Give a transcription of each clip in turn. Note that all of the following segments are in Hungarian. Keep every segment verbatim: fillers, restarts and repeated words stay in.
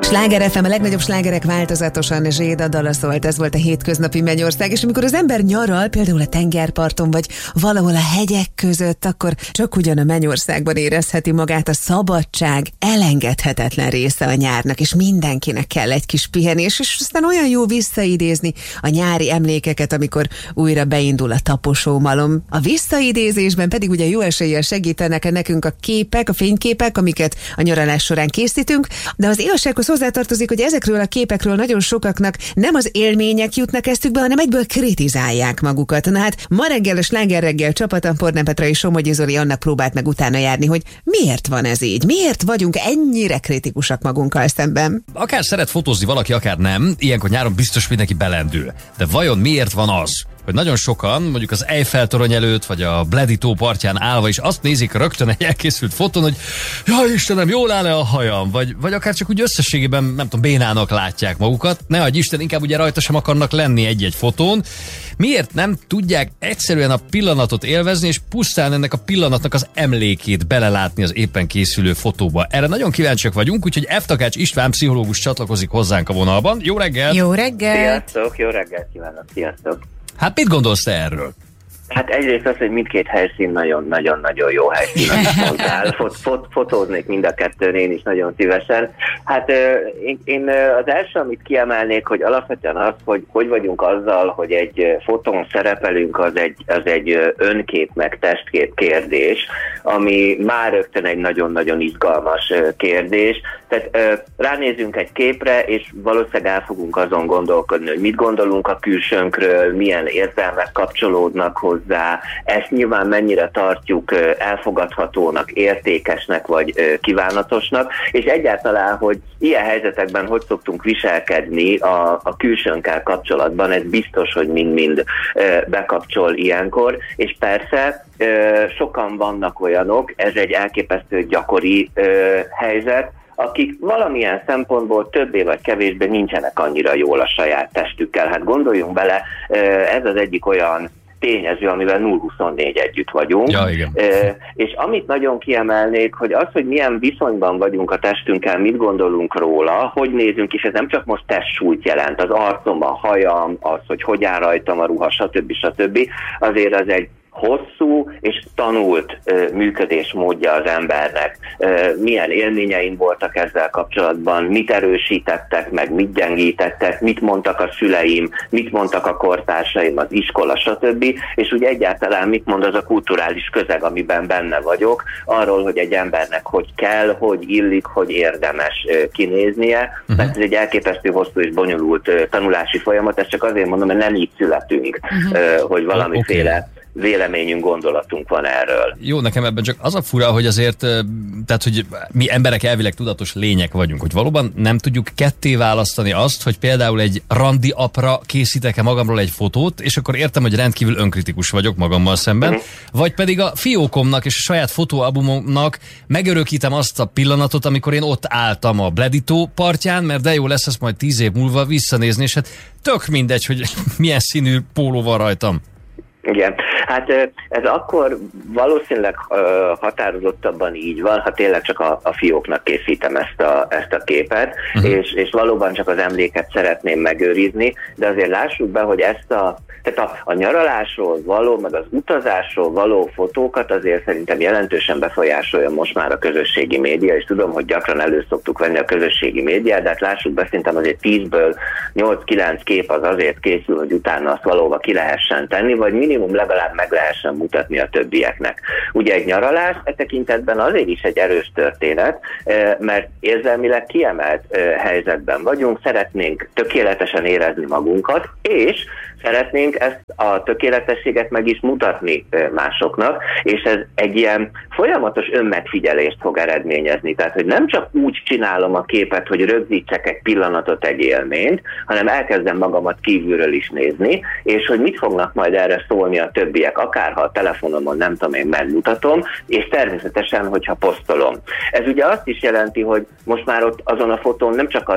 Sláger ef em, a legnagyobb slágerek változatosan, Zséda dala szólt, ez volt a hétköznapi Mennyország, és amikor az ember nyaral, például a tengerparton, vagy valahol a hegyek között, akkor csak ugyan a Mennyországban érezheti magát. A szabadság elengedhetetlen része a nyárnak, és mindenkinek kell egy kis pihenés, és aztán olyan jó visszaidézni a nyári emlékeket, amikor újra beindul a taposómalom. A visszaidézésben pedig ugye jó eséllyel segítenek nekünk a képek, a fényképek, amiket a nyaralás során készítünk, de az igazsághoz hozzátartozik, hogy ezekről a képekről nagyon sokaknak nem az élmények jutnak eszükbe, hanem egyből kritizálják magukat. Na hát ma reggel a Sláger reggel csapata, Pornán Petra és Somogyi Zoli annak próbált meg utána járni, hogy miért van ez így? Miért vagyunk ennyire kritikusak magunkkal szemben? Akár szeret fotózni valaki, akár nem, ilyenkor nyáron biztos mindenki belendül. De vajon miért van az, hogy nagyon sokan, mondjuk az Eiffel-torony előtt, vagy a Bledi-tó partján állva is azt nézik rögtön egy elkészült fotón, hogy jaj Istenem, jól áll-e a hajam? Vagy, vagy akár csak úgy összességében, nem tudom, bénának látják magukat. Ne adj Isten, inkább ugye rajta sem akarnak lenni egy-egy fotón. Miért nem tudják egyszerűen a pillanatot élvezni, és pusztán ennek a pillanatnak az emlékét belelátni az éppen készülő fotóba? Erre nagyon kíváncsiak vagyunk, úgyhogy F. Takács István pszichológus csatlakozik hozzánk a vonalban. Jó reggelt! Jó reggelt! Sziasztok, jó reggelt kívánok, sziasztok! Hát mit gondolsz te erről? Hát egyrészt az, hogy mindkét helyszín nagyon-nagyon-nagyon jó helyszín, amit mondtál. Fot, fot, fotóznék mind a kettőn én is nagyon szívesen. Hát én, én az első, amit kiemelnék, hogy alapvetően az, hogy hogy vagyunk azzal, hogy egy fotón szerepelünk, az egy, az egy önkép meg testkép kérdés, ami már rögtön egy nagyon-nagyon izgalmas kérdés. Tehát ránézünk egy képre, és valószínűleg el fogunk azon gondolkodni, hogy mit gondolunk a külsőnkről, milyen érzelmek kapcsolódnak hozzá, ezt nyilván mennyire tartjuk elfogadhatónak, értékesnek vagy kívánatosnak, és egyáltalán, hogy ilyen helyzetekben hogy szoktunk viselkedni a, a külsőnkkel kapcsolatban, ez biztos, hogy mind-mind bekapcsol ilyenkor, és persze sokan vannak olyanok, ez egy elképesztő gyakori helyzet, akik valamilyen szempontból többé vagy kevésbé nincsenek annyira jól a saját testükkel. Hát gondoljunk bele, ez az egyik olyan tényező, amivel nulla huszonnégy együtt vagyunk. Ja, igen. E, és amit nagyon kiemelnék, hogy az, hogy milyen viszonyban vagyunk a testünkkel, mit gondolunk róla, hogy nézünk, és ez nem csak most testsúlyt jelent, az arcom, a hajam, az, hogy hogy áll rajtam a ruha, stb. stb. Azért az egy hosszú és tanult uh, működésmódja az embernek. Uh, milyen élményeim voltak ezzel kapcsolatban, mit erősítettek meg, mit gyengítettek, mit mondtak a szüleim, mit mondtak a kortársaim, az iskola, stb. És úgy egyáltalán mit mond az a kulturális közeg, amiben benne vagyok, arról, hogy egy embernek hogy kell, hogy illik, hogy érdemes uh, kinéznie. Uh-huh. Mert ez egy elképesztő hosszú és bonyolult uh, tanulási folyamat, ezt csak azért mondom, mert nem így születünk, uh-huh. uh, hogy valamiféle okay. véleményünk, gondolatunk van erről. Jó, nekem ebben csak az a fura, hogy azért, tehát, hogy mi emberek elvileg tudatos lények vagyunk, hogy valóban nem tudjuk ketté választani azt, hogy például egy randi apra készítek-e magamról egy fotót, és akkor értem, hogy rendkívül önkritikus vagyok magammal szemben, uh-huh. vagy pedig a fiókomnak és a saját fotóalbumomnak megörökítem azt a pillanatot, amikor én ott álltam a Bledi-tó partján, mert de jó lesz ezt majd tíz év múlva visszanézni, és hát tök mindegy, hogy milyen színű póló van rajtam. Igen, hát ez akkor valószínűleg határozottabban így van, ha tényleg csak a, a fióknak készítem ezt a, ezt a képet, uh-huh. és, és valóban csak az emléket szeretném megőrizni, de azért lássuk be, hogy ezt a, tehát a, a nyaralásról való, meg az utazásról való fotókat azért szerintem jelentősen befolyásolja most már a közösségi média, és tudom, hogy gyakran elő szoktuk venni a közösségi médiát, de hát lássuk be, szerintem azért tízből nyolc-kilenc kép az azért készül, hogy utána azt valóban ki lehessen tenni, vagy minimum legalább meg lehessen mutatni a többieknek. Ugye egy nyaralás e tekintetben azért is egy erős történet, mert érzelmileg kiemelt helyzetben vagyunk, szeretnénk tökéletesen érezni magunkat, és szeretnénk ezt a tökéletességet meg is mutatni másoknak, és ez egy ilyen folyamatos önmegfigyelést fog eredményezni. Tehát, hogy nem csak úgy csinálom a képet, hogy rögzítsek egy pillanatot, egy élményt, hanem elkezdem magamat kívülről is nézni, és hogy mit fognak majd erre szólni a többiek, akárha a telefonomon nem tudom én megmutatom, és természetesen, hogyha posztolom. Ez ugye azt is jelenti, hogy most már ott azon a fotón nem csak az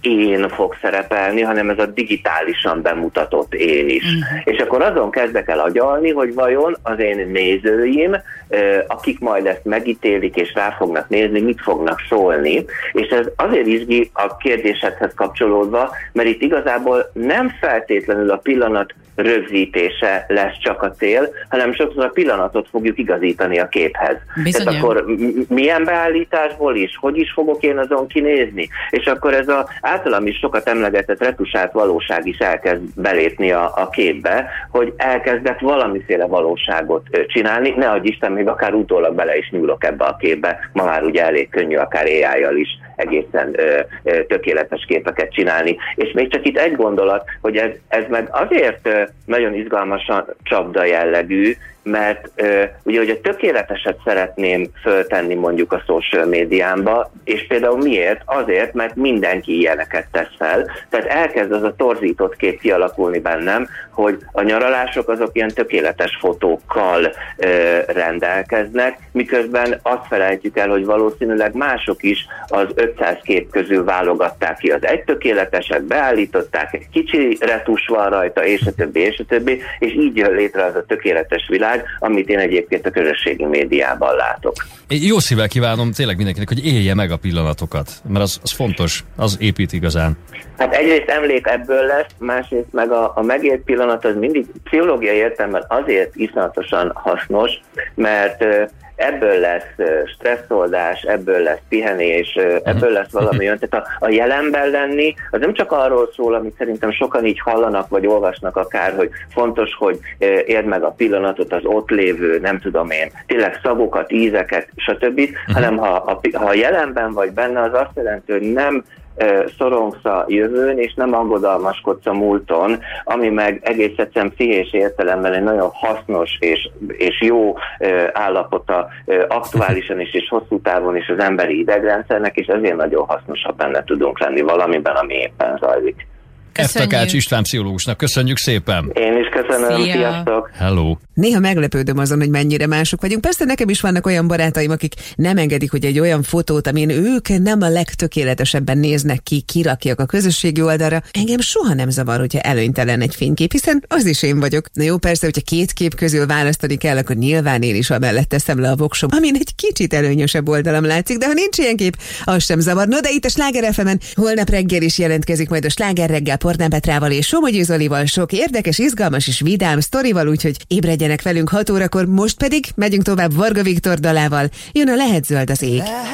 én fog szerepelni, hanem ez a digitálisan bemutatott én is. Mm. És akkor azon kezdek el agyalni, hogy vajon az én nézőim, akik majd ezt megítélik és rá fognak nézni, mit fognak szólni. És ez azért izgi a kérdésedhez kapcsolódva, mert itt igazából nem feltétlenül a pillanat rögzítése lesz csak a cél, hanem sokszor a pillanatot fogjuk igazítani a képhez. Bizony. Tehát akkor milyen beállításból is, hogy is fogok én azon kinézni? És akkor ez az általam is sokat emlegetett retusált valóság is elkezd belépni a, a képbe, hogy elkezdek valamiféle valóságot csinálni, ne adj Isten, még akár utólag bele is nyúlok ebbe a képbe, ma már ugye elég könnyű akár á í-jal is egészen ö, ö, tökéletes képeket csinálni. És még csak itt egy gondolat, hogy ez, ez meg azért ö, nagyon izgalmasan csapda jellegű, mert ö, ugye, hogy a tökéleteset szeretném föltenni mondjuk a social médiámba, és például miért? Azért, mert mindenki ilyeneket tesz fel, tehát elkezd az a torzított kép kialakulni bennem, hogy a nyaralások azok ilyen tökéletes fotókkal ö, rendelkeznek, miközben azt felejtjük el, hogy valószínűleg mások is az ötszáz kép közül válogatták ki az egy tökéleteset, beállították, egy kicsi retus van rajta, és a többi, és a többi, és így jön létre az a tökéletes világ, amit én egyébként a közösségi médiában látok. Én jó szívvel kívánom tényleg mindenkinek, hogy élje meg a pillanatokat, mert az, az fontos, az épít igazán. Hát egyrészt emlék ebből lesz, másrészt meg a, a megélt pillanat az mindig pszichológiai értelemben azért iszonyatosan hasznos, mert ebből lesz stresszoldás, ebből lesz pihenés, ebből lesz valami olyan. Tehát a, a jelenben lenni, az nem csak arról szól, amit szerintem sokan így hallanak, vagy olvasnak akár, hogy fontos, hogy érd meg a pillanatot, az ott lévő, nem tudom én, tényleg szagokat, ízeket, stb., uh-huh. hanem ha a, ha a jelenben vagy benne, az azt jelenti, hogy nem szorongsz a jövőn, és nem aggodalmaskodsz a múlton, ami meg egész egyszerűen pszichés értelemben egy nagyon hasznos és, és jó állapota aktuálisan is, és hosszú távon is az emberi idegrendszernek, és ezért nagyon hasznosabb benne tudunk lenni valamiben, ami éppen zajlik. F. Takács István pszichológusnak köszönjük szépen. Én is köszönöm, Szia. Sziasztok! Hello! Néha meglepődöm azon, hogy mennyire mások vagyunk. Persze nekem is vannak olyan barátaim, akik nem engedik, hogy egy olyan fotót, amin ők nem a legtökéletesebben néznek ki, kirakjak a közösségi oldalra. Engem soha nem zavar, hogyha előnytelen egy fénykép, hiszen az is én vagyok. Na jó, persze, hogyha két kép közül választani kell, akkor nyilván én is amellett teszem le a voksom, amin egy kicsit előnyösebb oldalam látszik, de ha nincs ilyen kép, az sem zavar. No, de itt a Sláger ef emen holnap reggel is jelentkezik majd a Sláger reggel Portán Petrával és Somogyi Zolival sok érdekes, izgalmas és vidám sztorival, úgyhogy ébredjenek velünk hat órakor, most pedig megyünk tovább Varga Viktor dalával. Jön a Lehet zöld az ég.